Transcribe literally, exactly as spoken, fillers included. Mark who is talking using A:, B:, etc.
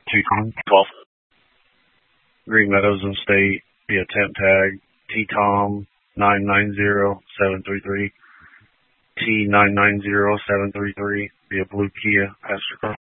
A: two
B: twelve.
A: Green Meadows and State via temp tag T Tom nine nine zero seven three three T nine nine zero seven three three via Blue Kia passenger car.